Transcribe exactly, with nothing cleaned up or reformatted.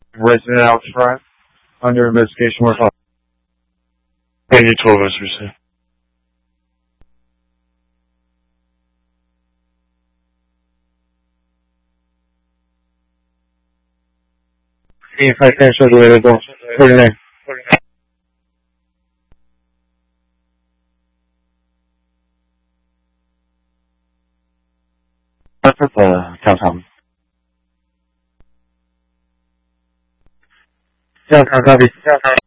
Resident out front. Under investigation. We're calling. And you told us, we said. If I can't show the way to go. What's your name? That's at the downtown. Downtown, copy. Downtown.